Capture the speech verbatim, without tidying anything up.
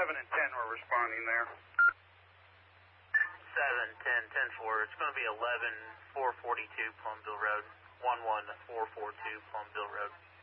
seven and ten were responding there. seven, ten, ten four. It's going to be eleven four forty-two Plumville Road. one one four four two Plumville Road.